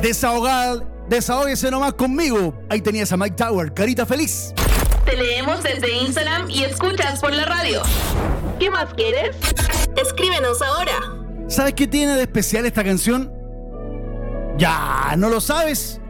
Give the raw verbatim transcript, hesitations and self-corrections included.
Desahogar, desahógese nomás conmigo. Ahí tenías a Mike Tower, carita feliz. Te leemos desde Instagram y escuchas por la radio. ¿Qué más quieres? Escríbenos ahora. ¿Sabes qué tiene de especial esta canción? Ya, ¿no lo sabes?